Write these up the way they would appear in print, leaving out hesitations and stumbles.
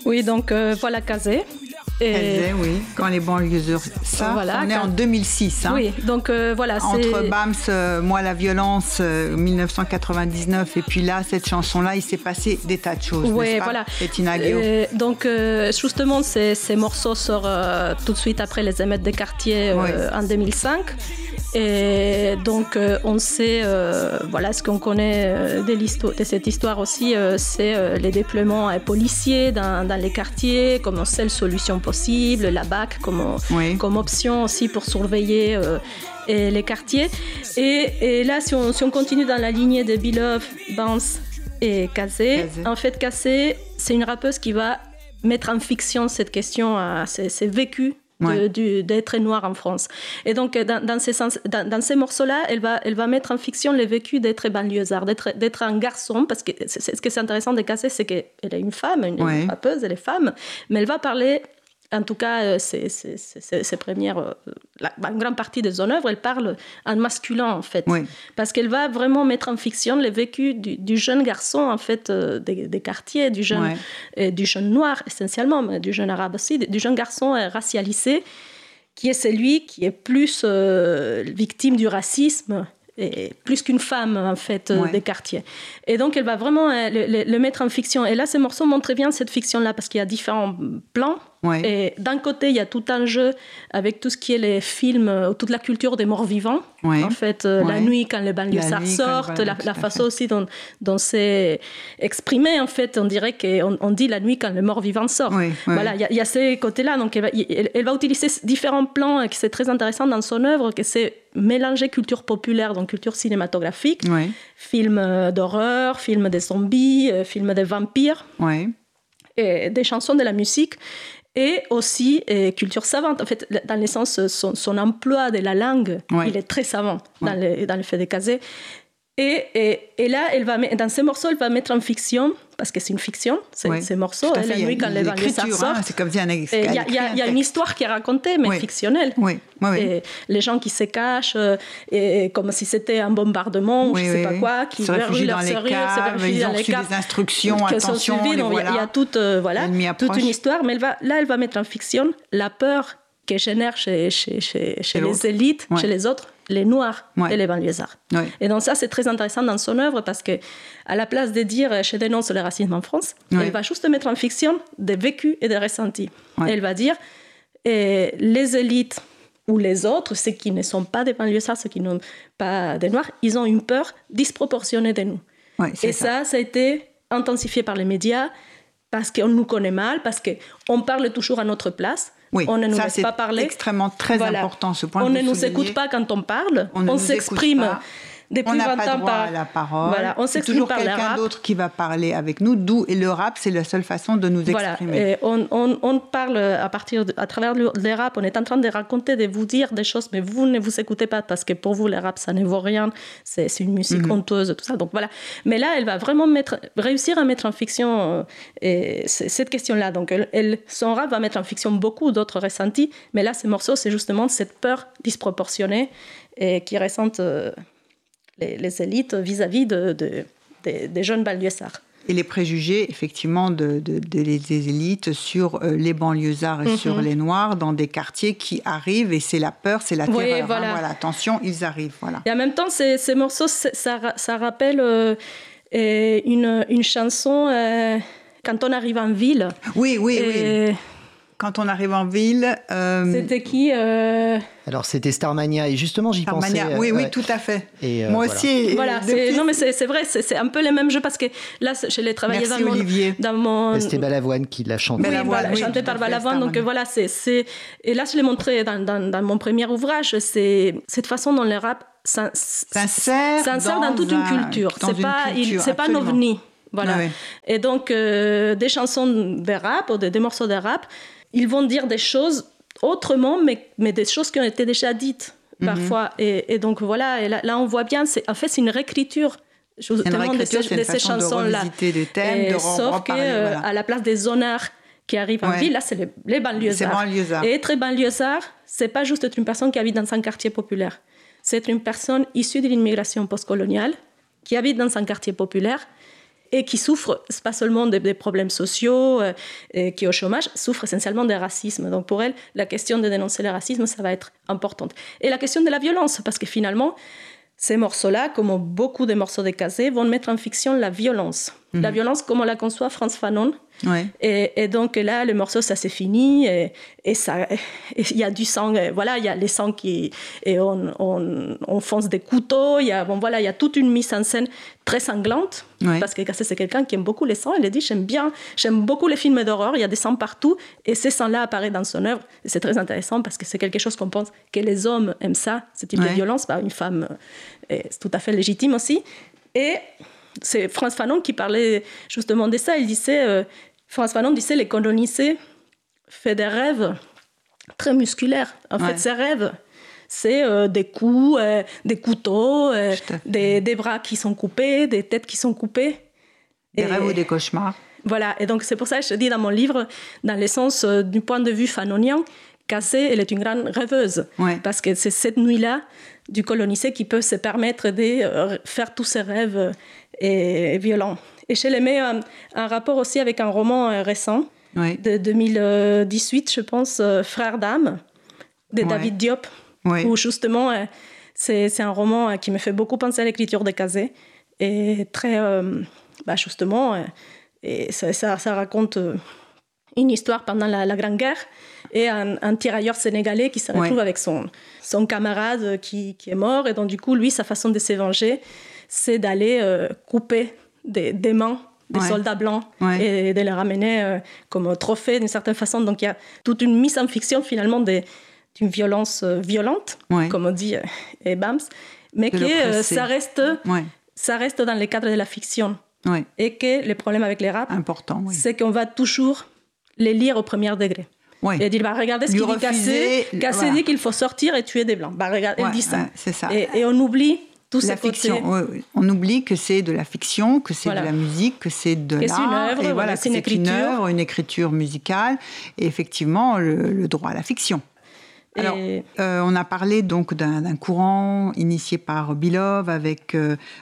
Oui, donc voilà Kazé. Et... oui, quand les banlieusards. Ça, voilà, on est en 2006. Hein. Oui, donc voilà. Entre Bams, Moi la violence, 1999, et puis là, cette chanson-là, il s'est passé des tas de choses. Oui, voilà. Bettina Guillot. Donc, justement, ces morceaux sortent tout de suite après les émeutes des quartiers en 2005. Et donc, on sait, voilà, ce qu'on connaît de cette histoire aussi, c'est les déploiements policiers dans les quartiers comme seule solution possible, la BAC comme option aussi pour surveiller les quartiers. Et là, si on continue dans la lignée de Beloved, Bounce et Kazé, en fait, Kazé, c'est une rappeuse qui va mettre en fiction cette question, c'est vécu d'être noir en France. Et donc, dans ces morceaux-là, elle va mettre en fiction le vécu d'être banlieusard, d'être un garçon, parce que ce qui est intéressant de Kazé, c'est qu'elle est une femme, une rappeuse, elle est femme, mais elle va parler, en tout cas, ses premières, une grande partie de son œuvre, elle parle en masculin, en fait. Oui. Parce qu'elle va vraiment mettre en fiction le vécu du jeune garçon, en fait, des quartiers, du jeune noir, essentiellement, mais du jeune arabe aussi, du jeune garçon racialisé, qui est celui qui est plus victime du racisme, et plus qu'une femme, en fait, des quartiers. Et donc, elle va vraiment le mettre en fiction. Et là, ces morceaux montrent très bien cette fiction-là, parce qu'il y a différents plans. Et d'un côté, il y a tout un jeu avec tout ce qui est les films, toute la culture des morts vivants. En fait, la nuit, quand les banlieusards sortent, la façon aussi dont c'est exprimé, en fait, on dirait qu'on dit la nuit quand les morts vivants sortent. Voilà, il y a ces côtés-là. Donc, elle va utiliser différents plans, qui c'est très intéressant dans son œuvre, que c'est mélanger culture populaire, donc culture cinématographique, films d'horreur, films des zombies, films des vampires, et des chansons, de la musique, et aussi culture savante. En fait, dans le sens, son emploi de la langue, il est très savant dans le fait de Kazé. Et là, dans ces morceaux, elle va mettre en fiction, parce que c'est une fiction, ces morceaux, la nuit quand les banlieusards sortent. C'est comme si il y a une histoire qui est racontée, mais fictionnelle. Et les gens qui se cachent, comme si c'était un bombardement, ou je ne sais pas quoi, qui se réfugient dans les caves, ils ont reçu des instructions, attention, il y a toute une histoire, mais elle va mettre en fiction la peur qu'elle génère chez les élites, chez les autres, les Noirs et les banlieusards. Et donc ça, c'est très intéressant dans son œuvre, parce que à la place de dire « je dénonce le racisme en France », elle va juste mettre en fiction des vécus et des ressentis. Elle va dire les élites ou les autres, ceux qui ne sont pas des banlieusards, ceux qui n'ont pas des Noirs, ils ont une peur disproportionnée de nous. Et ça a été intensifié par les médias, parce qu'on nous connaît mal, parce qu'on parle toujours à notre place. On ne nous laisse pas parler. C'est extrêmement très important, ce point. On ne nous écoute pas quand on parle. On s'exprime depuis 20 ans. On n'a pas droit à la parole. On c'est toujours quelqu'un d'autre qui va parler avec nous. Et le rap, c'est la seule façon de nous exprimer. Et on parle à travers le rap. On est en train de raconter, de vous dire des choses, mais vous ne vous écoutez pas, parce que pour vous, le rap, ça ne vaut rien. C'est une musique honteuse, tout ça. Donc voilà. Mais là, elle va vraiment réussir à mettre en fiction cette question-là. Donc son rap va mettre en fiction beaucoup d'autres ressentis. Mais là, ces morceaux, c'est justement cette peur disproportionnée qui ressentent les élites vis-à-vis des jeunes banlieusards. Et les préjugés, effectivement, des élites sur les banlieusards et sur les Noirs dans des quartiers qui arrivent, et c'est la peur, c'est la terreur. Attention, ils arrivent. Et en même temps, ces morceaux, ça rappelle une chanson quand on arrive en ville. Oui. Quand on arrive en ville... C'était qui Alors, c'était Starmania. Et justement, j'y pensais. Oui, tout à fait. Et moi aussi. Voilà. Non, mais c'est vrai, c'est un peu les mêmes jeux, parce que là, je l'ai travaillé dans mon... C'était Balavoine qui l'a chanté. Chanté par Balavoine. Donc voilà, et là, je l'ai montré dans mon premier ouvrage. C'est cette façon dont le rap s'insère dans toute une culture. C'est pas un ovni. Voilà. Et donc, des chansons de rap, ou des morceaux de rap, ils vont dire des choses autrement, mais des choses qui ont été déjà dites parfois. Et donc voilà, et là on voit bien, c'est une réécriture de ces chansons-là. Des thèmes, sauf qu'à la place des honneurs qui arrivent en ville, là c'est les banlieusards. Et être banlieusard, c'est pas juste être une personne qui habite dans un quartier populaire. C'est être une personne issue de l'immigration postcoloniale qui habite dans un quartier populaire et qui souffre, c'est pas seulement des problèmes sociaux, qui est au chômage, souffre essentiellement des racismes. Donc pour elle, la question de dénoncer le racisme, ça va être importante. Et la question de la violence, parce que finalement, ces morceaux-là, comme beaucoup de morceaux de Kazé, vont mettre en fiction la violence. La violence comme on la conçoit Frantz Fanon. Ouais. Et donc là, le morceau, ça s'est fini et il y a du sang. Voilà, il y a les sangs et on fonce des couteaux. Il y a toute une mise en scène très sanglante. Ouais. Parce que Kazé, c'est quelqu'un qui aime beaucoup les sangs. Il a dit, j'aime beaucoup les films d'horreur. Il y a des sangs partout. Et ces sangs-là apparaissent dans son œuvre. Et c'est très intéressant parce que c'est quelque chose qu'on pense que les hommes aiment ça, ce type de violence. Une femme, c'est tout à fait légitime aussi. Et c'est Frantz Fanon qui parlait justement de ça. Il disait, Frantz Fanon disait, les colonisés font des rêves très musculaires. En fait, ces rêves, c'est des coups, des couteaux, des bras qui sont coupés, des têtes qui sont coupées. Des rêves ou des cauchemars. Voilà, et donc c'est pour ça que je dis dans mon livre, dans le sens du point de vue fanonien, Kazé, elle est une grande rêveuse. Ouais. Parce que c'est cette nuit-là du colonisé qui peut se permettre de faire tous ses rêves violents. Et je les mets un rapport aussi avec un roman récent, de 2018, je pense, Frères d'âme, de David Diop, où justement, c'est un roman qui me fait beaucoup penser à l'écriture de Kazé, et très, justement, et ça raconte une histoire pendant la Grande Guerre, et un tirailleur sénégalais qui se retrouve avec son camarade qui est mort, et donc du coup, lui, sa façon de se venger, c'est d'aller couper des mains des soldats blancs et de les ramener comme trophée d'une certaine façon. Donc il y a toute une mise en fiction finalement d'une violence violente, comme on dit, et Bams, mais que ça reste dans les cadres de la fiction. Et que le problème avec les raps, c'est qu'on va toujours les lire au premier degré. Et dire, regardez ce qu'il dit Kazé. Kazé dit qu'il faut sortir et tuer des blancs. Regarde, elle dit ça. C'est ça. Et on oublie tout la fiction. On oublie que c'est de la fiction, que c'est de la musique, que c'est de l'art. C'est une œuvre, et voilà, c'est une œuvre, une écriture musicale, et effectivement le droit à la fiction. Alors, on a parlé donc d'un courant initié par Bilov avec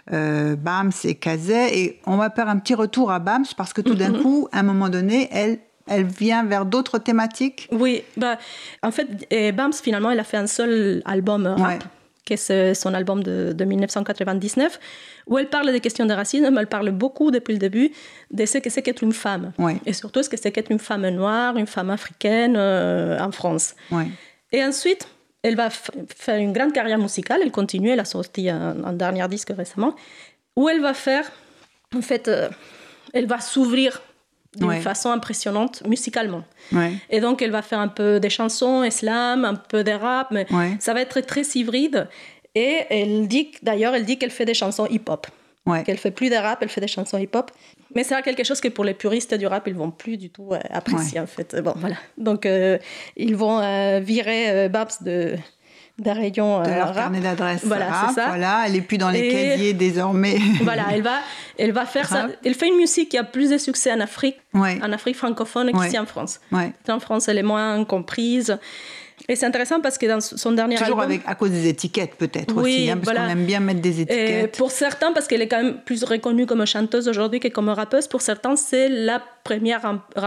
Bams et Kazé, et on va faire un petit retour à Bams parce que tout d'un coup, à un moment donné, elle vient vers d'autres thématiques. Oui, en fait, Bams, finalement, elle a fait un seul album rap, qui est son album de 1999, où elle parle des questions de racisme, mais elle parle beaucoup, depuis le début, de ce que c'est qu'être une femme. Et surtout, ce que c'est qu'être une femme noire, une femme africaine en France. Et ensuite, elle va faire une grande carrière musicale. Elle continue, elle a sorti un dernier disque récemment, où elle va faire, en fait, elle va s'ouvrir d'une façon impressionnante musicalement. Et donc, elle va faire un peu des chansons islam, un peu de rap, mais ça va être très hybride. Et elle dit qu'elle fait des chansons hip-hop. Qu'elle fait plus de rap, elle fait des chansons hip-hop. Mais c'est quelque chose que pour les puristes du rap, ils vont plus du tout apprécier, en fait. Bon, voilà. Donc, ils vont virer Babs d'un rayon de leur rap. Carnet d'adresse voilà, rap, c'est ça. Voilà, elle n'est plus dans les casiers désormais. Voilà, elle va faire ça. Elle fait une musique qui a plus de succès en Afrique francophone qu'ici en France. En France, elle est moins comprise. Et c'est intéressant parce que dans son dernier album... Toujours à cause des étiquettes peut-être aussi, parce qu'on aime bien mettre des étiquettes. Et pour certains, parce qu'elle est quand même plus reconnue comme chanteuse aujourd'hui que comme rappeuse, pour certains, c'est la première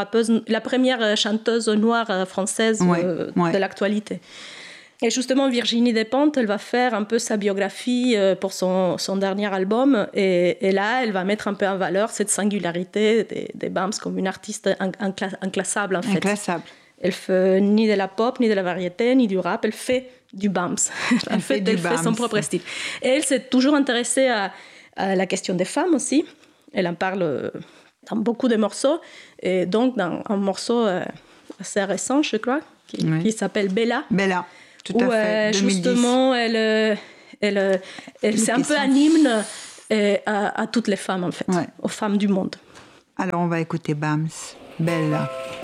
chanteuse noire française de l'actualité. Et justement, Virginie Despentes, elle va faire un peu sa biographie pour son dernier album. Et là, elle va mettre un peu en valeur cette singularité des Bams comme une artiste inclassable, en fait. Inclassable. Elle fait ni de la pop, ni de la variété, ni du rap. Elle fait du Bams. Elle fait son propre style. Et elle s'est toujours intéressée à la question des femmes aussi. Elle en parle dans beaucoup de morceaux. Et donc, dans un morceau assez récent, je crois, qui s'appelle Bella. Bella. Tout à fait, 2010. Justement, elle c'est un peu un hymne à toutes les femmes, en fait, aux femmes du monde. Alors, on va écouter Bams, Bella.